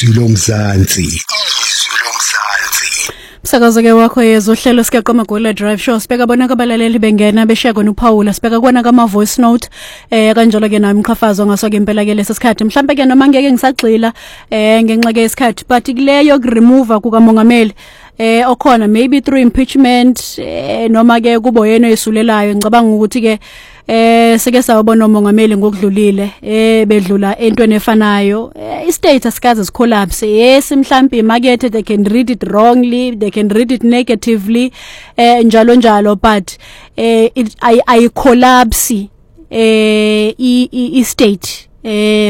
izwi lomzansi. Sakazo-ke wakho yezwa uhlelo sikaqoma Gula Drive Show sibeka bona kabalaleli bengena beshiya kona uPaula sibeka kona kama voice note kanjalo ke nami Mkhafazo ngasoke impela ke lesikhathi mhlambe ke noma ngeke ngisagxila ngenxa ke isikhathi but kuleyo kuremove kukamongameli okhona maybe through impeachment noma ke kubo yena esulelayo ngicabanga ukuthi ke seke sawubona umongameli ngokudlulile bedlula entweni efanayo i-status kaze collapse yes mhlambi market they can read it wrongly they can read it negatively njalo but I collapse i-state